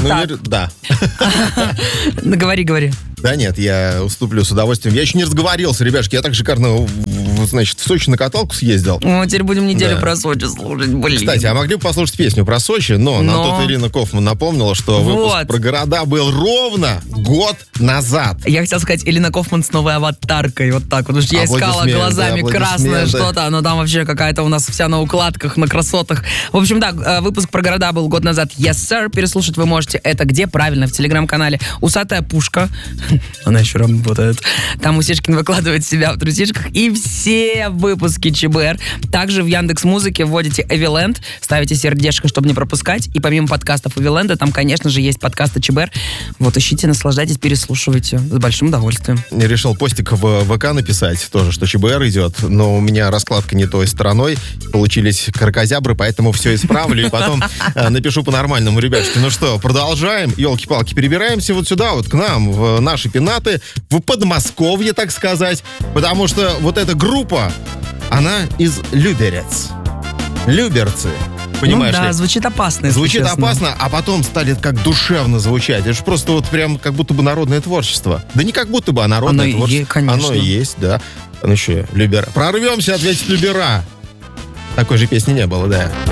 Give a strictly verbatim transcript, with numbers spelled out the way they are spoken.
Ну, не- да. Ну, говори, говори. Да нет, я уступлю с удовольствием. Я еще не разговорился, ребяшки. Я так шикарно, в- значит, в Сочи на каталку съездил. О, теперь будем неделю Да. про Сочи слушать, блин. Кстати, а могли бы послушать песню про Сочи, но, Но. нам тут Ирина Кофман напомнила, что выпуск Вот. про города был ровно год назад. Я хотела сказать, Элина Кофман с новой аватаркой, вот так, потому что я искала Аплодисменты, глазами красное аплодисменты. что-то, но там вообще какая-то у нас вся на укладках, на красотах. В общем, да, э, выпуск про города был год назад. Yes, sir. Переслушать вы можете это где? Правильно, в телеграм-канале «Усатая пушка». Она еще работает. Там Усишкин выкладывает себя в трусишках. И все выпуски ЧБР. Также в Яндекс.Музыке вводите Эвиленд, ставите сердечко, чтобы не пропускать. И помимо подкастов Эвиленда, там, конечно же, есть подкасты ЧБР. Вот, ищите, наслаждайтесь, переслушивайте. С большим удовольствием. Я решил постик в ВК написать тоже, что ЧБР идет, но у меня раскладка не той стороной. Получились кракозябры, поэтому все исправлю и потом э, напишу по-нормальному. Ребятушки, ну что, продолжаем. Елки-палки, перебираемся вот сюда, вот к нам, в наши пенаты, в Подмосковье, так сказать, потому что вот эта группа, она из Люберец. Люберцы. Понимаешь ну да, ли? звучит опасно, если Звучит честно. опасно, а потом стали как душевно звучать. Это же просто вот прям как будто бы народное творчество. Да не как будто бы, а народное Оно и творчество. е- конечно. Оно и есть, да. Ну еще Любера. Прорвемся, ответить Любера. Такой же песни не было, да.